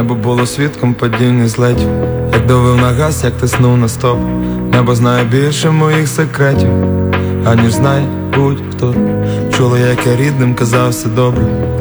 Небо було свідком падіння злетів, як давив на газ, як тиснув на стоп. Небо знає більше моїх секретів, аніж знає будь-хто. Чула, як я рідним казав все добре,